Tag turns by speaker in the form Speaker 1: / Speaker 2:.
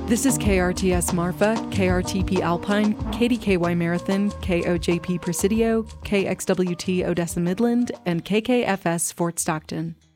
Speaker 1: This is KRTS Marfa, KRTP Alpine, KDKY Marathon, KOJP Presidio, KXWT Odessa Midland, and KKFS Fort Stockton.